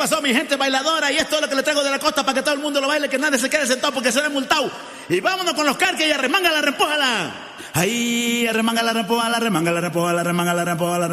pasó, mi gente bailadora? Y esto es lo que le traigo de la costa para que todo el mundo lo baile, que nadie se quede sentado porque se ve multado. Y vámonos con los carques y arremángala, repójala. Ahí, arremángala, repójala, arremángala, repójala, arremángala, repójala.